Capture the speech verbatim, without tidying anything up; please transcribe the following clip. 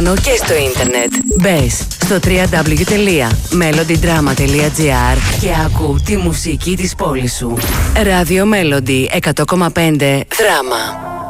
Και στο ίντερνετ. Μπες στο double-u double-u double-u τελεία melody drama τελεία gr και άκου τη μουσική της πόλης σου. Ράδιο Melody εκατό κόμμα πέντε Δράμα.